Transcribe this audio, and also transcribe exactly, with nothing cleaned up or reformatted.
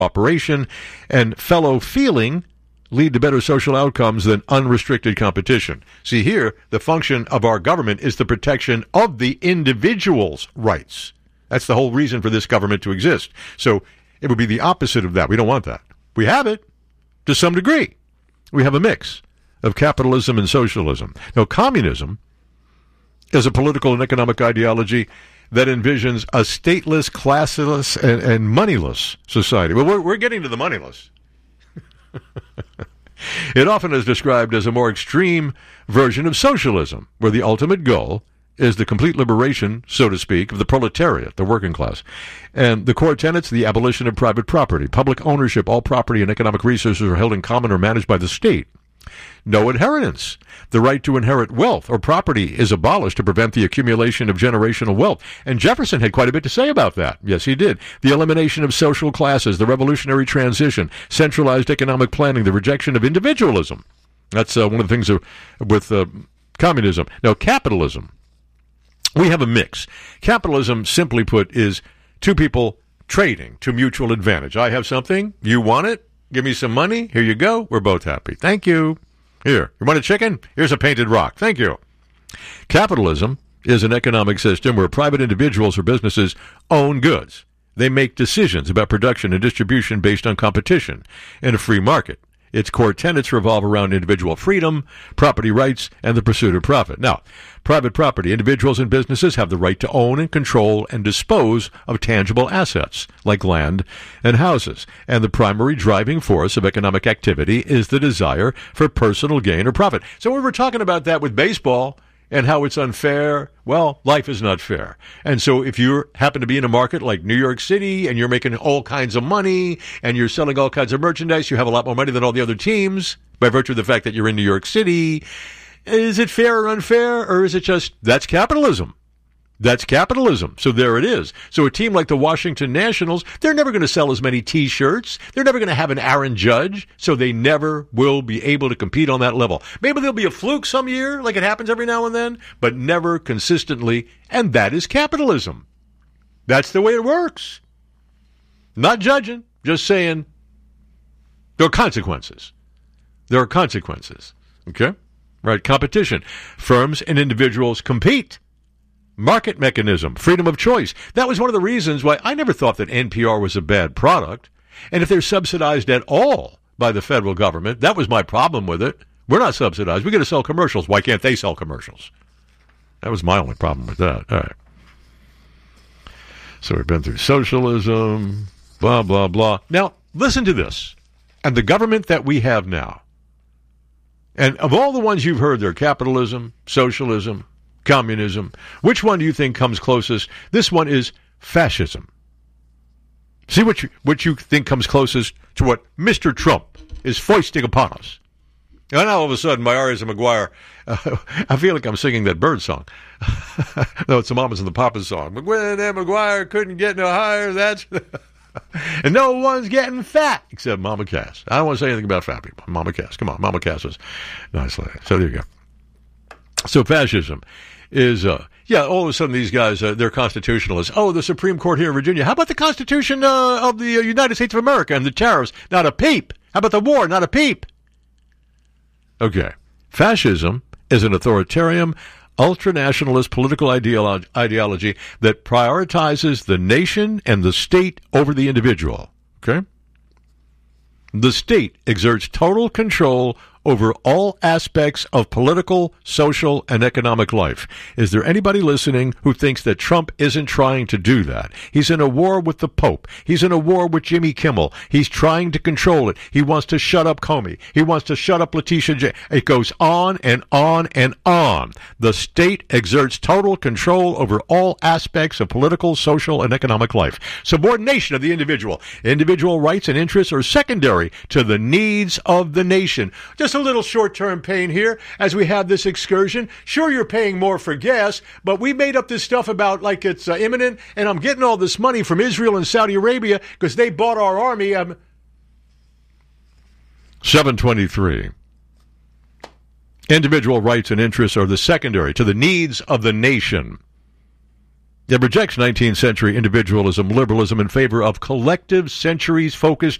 cooperation and fellow feeling lead to better social outcomes than unrestricted competition. See here, the function of our government is the protection of the individual's rights. That's the whole reason for this government to exist. So it would be the opposite of that. We don't want that. We have it to some degree. We have a mix of capitalism and socialism. Now, communism is a political and economic ideology that envisions a stateless, classless, and, and moneyless society. Well, we're, we're getting to the moneyless. It often is described as a more extreme version of socialism, where the ultimate goal is the complete liberation, so to speak, of the proletariat, the working class. And the core tenets, the abolition of private property, public ownership, all property and economic resources are held in common or managed by the state. No inheritance. The right to inherit wealth or property is abolished to prevent the accumulation of generational wealth. And Jefferson had quite a bit to say about that. Yes, he did. The elimination of social classes, the revolutionary transition, centralized economic planning, the rejection of individualism. That's uh, one of the things uh, with uh, communism. Now, capitalism. We have a mix. Capitalism, simply put, is two people trading to mutual advantage. I have something. You want it? Give me some money. Here you go. We're both happy. Thank you. Here. You want a chicken? Here's a painted rock. Thank you. Capitalism is an economic system where private individuals or businesses own goods. They make decisions about production and distribution based on competition in a free market. Its core tenets revolve around individual freedom, property rights, and the pursuit of profit. Now, private property, individuals and businesses have the right to own and control and dispose of tangible assets, like land and houses. And the primary driving force of economic activity is the desire for personal gain or profit. So we were talking about that with baseball and how it's unfair. Well, life is not fair. And so if you happen to be in a market like New York City and you're making all kinds of money and you're selling all kinds of merchandise, you have a lot more money than all the other teams by virtue of the fact that you're in New York City. Is it fair or unfair, or is it just, that's capitalism? That's capitalism. So there it is. So a team like the Washington Nationals, they're never going to sell as many T-shirts. They're never going to have an Aaron Judge, so they never will be able to compete on that level. Maybe there'll be a fluke some year, like it happens every now and then, but never consistently, and that is capitalism. That's the way it works. Not judging, just saying there are consequences. There are consequences. Okay? Right, competition. Firms and individuals compete. Market mechanism, freedom of choice. That was one of the reasons why I never thought that N P R was a bad product. And if they're subsidized at all by the federal government, that was my problem with it. We're not subsidized. We're going to sell commercials. Why can't they sell commercials? That was my only problem with that. All right. So we've been through socialism, blah, blah, blah. Now, listen to this. And the government that we have now, and of all the ones you've heard there, capitalism, socialism, communism, which one do you think comes closest? This one is fascism. See what you, what you think comes closest to what Mister Trump is foisting upon us. And now all of a sudden, my Arias and McGuire, uh, I feel like I'm singing that Bird song. No, it's the Mamas and the Papas song. McGuire and McGuire couldn't get no higher. That's and no one's getting fat except Mama Cass. I don't want to say anything about fat people. Mama Cass, come on, Mama Cass was nice lady. So there you go. So fascism is, uh, yeah, all of a sudden these guys, uh, they're constitutionalists. Oh, the Supreme Court here in Virginia. How about the Constitution uh, of the uh, United States of America and the tariffs? Not a peep. How about the war? Not a peep. Okay. Fascism is an authoritarian, ultranationalist political ideolo- ideology that prioritizes the nation and the state over the individual. Okay? The state exerts total control over all aspects of political, social, and economic life. Is there anybody listening who thinks that Trump isn't trying to do that? He's in a war with the Pope. He's in a war with Jimmy Kimmel. He's trying to control it. He wants to shut up Comey. He wants to shut up Letitia J. It goes on and on and on. The state exerts total control over all aspects of political, social, and economic life. Subordination of the individual. Individual rights and interests are secondary to the needs of the nation. Just a little short-term pain here as we have this excursion. Sure, you're paying more for gas, but we made up this stuff about like it's uh, imminent, and I'm getting all this money from Israel and Saudi Arabia because they bought our army. Um... seven twenty-three. Individual rights and interests are the secondary to the needs of the nation. It rejects nineteenth century individualism, liberalism in favor of collective, centuries-focused